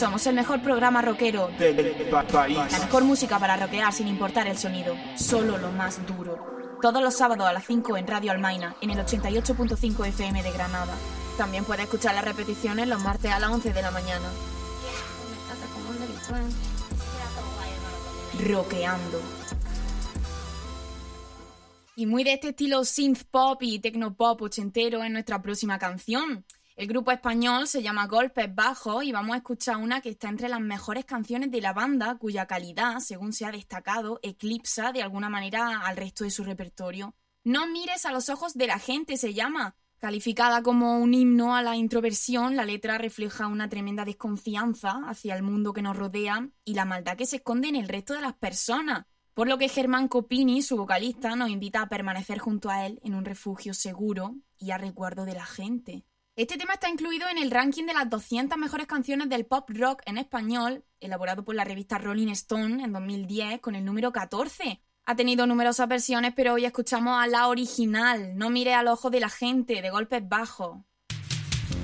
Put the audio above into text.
Somos el mejor programa rockero del país. La mejor música para rockear sin importar el sonido. Solo lo más duro. Todos los sábados a las 5 en Radio Almaina, en el 88.5 FM de Granada. También puedes escuchar las repeticiones los martes a las 11 de la mañana. Rockeando. Y muy de este estilo synth pop y techno pop ochentero es nuestra próxima canción. El grupo español se llama Golpes Bajos y vamos a escuchar una que está entre las mejores canciones de la banda, cuya calidad, según se ha destacado, eclipsa de alguna manera al resto de su repertorio. No mires a los ojos de la gente se llama. Calificada como un himno a la introversión, la letra refleja una tremenda desconfianza hacia el mundo que nos rodea y la maldad que se esconde en el resto de las personas. Por lo que Germán Copini, su vocalista, nos invita a permanecer junto a él en un refugio seguro y a resguardo de la gente. Este tema está incluido en el ranking de las 200 mejores canciones del pop rock en español, elaborado por la revista Rolling Stone en 2010 con el número 14. Ha tenido numerosas versiones, pero hoy escuchamos a la original, No mires al ojo de la gente, de Golpes Bajos.